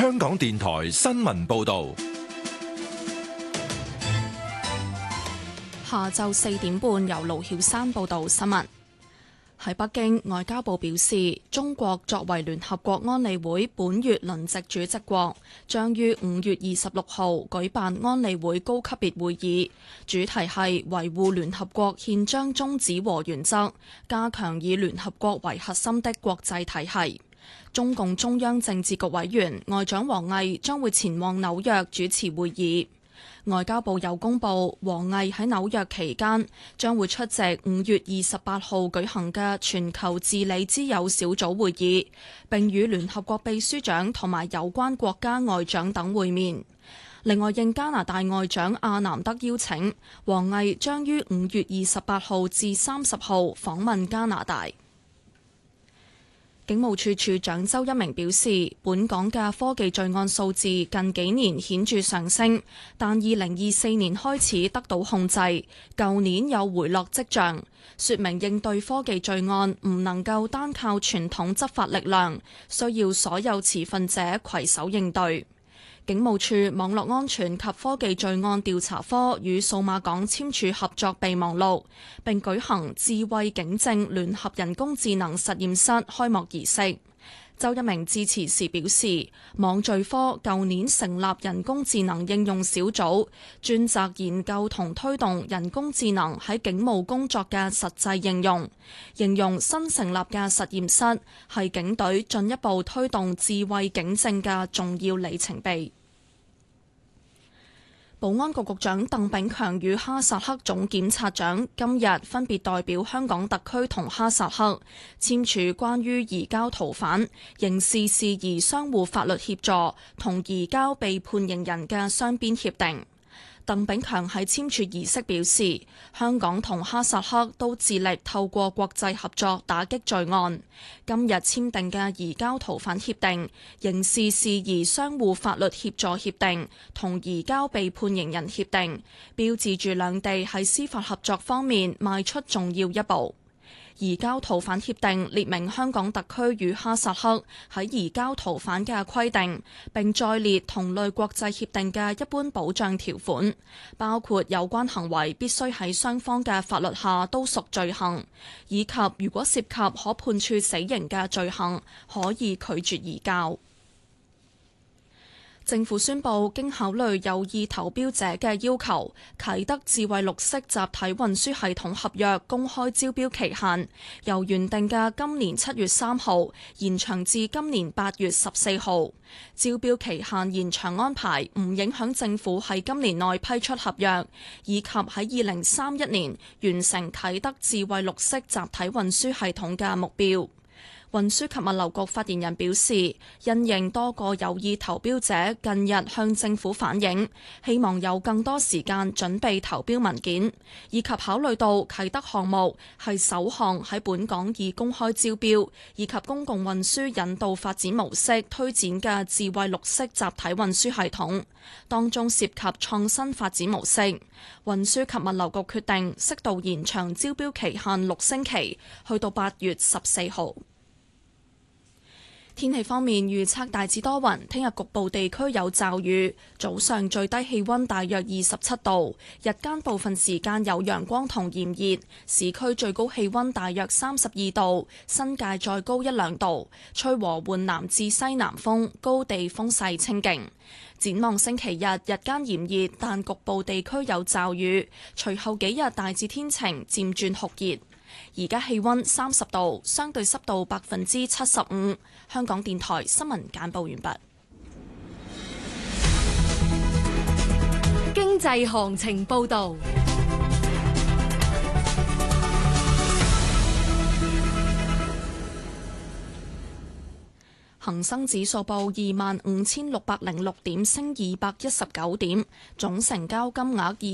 香港電台新聞報道。 下晝4點半，由盧曉山報道新聞。喺北京，外交部表示，中國作為聯合國安理會本月輪值主席國，將於5月26號舉辦安理會高級別會議，主題係維護聯合國憲章宗旨和原則，加強以聯合國為核心的國際體系。中共中央政治局委員外長王毅將會前往紐約主持會議。外交部又公布，王毅喺紐約期間將會出席5月28號舉行嘅全球治理之友小組會議，並與聯合國秘書長同埋有關國家外長等會面。另外，應加拿大外長阿南德邀請，王毅將於5月28號至30號訪問加拿大。警務處處長周一鳴表示，本港嘅科技罪案數字近幾年顯著上升，但2024年開始得到控制，舊年有回落跡象，說明應對科技罪案唔能夠單靠傳統執法力量，需要所有持份者攜手應對。警務處網絡安全及科技罪案調查科與數碼港簽署合作備忘錄，並舉行智慧警政聯合人工智能實驗室開幕儀式。周一鳴致辭時表示，網罪科舊年成立人工智能應用小組，專責研究同推動人工智能喺警務工作嘅實際應用，形容新成立嘅實驗室係警隊進一步推動智慧警政嘅重要里程碑。保安局局長鄧炳強與哈薩克總檢察長今日分別代表香港特區同哈薩克簽署關於移交逃犯、刑事事宜相互法律協助同移交被判刑人嘅雙邊協定。鄧炳強喺簽署儀式表示，香港同哈薩克都致力透過國際合作打擊罪案。今日簽訂嘅移交逃犯協定、刑事事宜相互法律協助協定同移交被判刑人協定，標誌住兩地喺司法合作方面邁出重要一步。移交逃犯協定列明香港特區與哈薩克喺移交逃犯嘅規定，並載列同類國際協定嘅一般保障條款，包括有關行為必須喺雙方嘅法律下都屬罪行，以及如果涉及可判處死刑嘅罪行，可以拒絕移交。政府宣布，經考慮有意投標者嘅要求，啟德智慧綠色集體運輸系統合約公開招標期限由原定嘅今年7月3號延長至今年8月14號。招標期限延長安排唔影響政府喺今年內批出合約，以及喺2031年完成啟德智慧綠色集體運輸系統嘅目標。運輸及物流局發言人表示，因應多個有意投標者近日向政府反映，希望有更多時間準備投標文件，以及考慮到啟德項目係首項喺本港以公開招標以及公共運輸引導發展模式推展嘅智慧綠色集體運輸系統，當中涉及創新發展模式。運輸及物流局決定適度延長招標期限6星期，去到8月14號。天氣方面，預測大致多雲，聽日局部地區有驟雨，早上最低氣溫大約27度，日間部分時間有陽光同炎熱，市區最高氣溫大約32度，新界再高1-2度，吹和緩南至西南風，高地風勢清勁。展望星期日，日間炎熱，但局部地區有驟雨，隨後幾日大致天晴，漸轉酷熱。而家氣溫30度，相對濕度75%。香港電台新聞簡報完畢。 經濟行情報道。 恒生指數報25,606點，升219點，總成交金額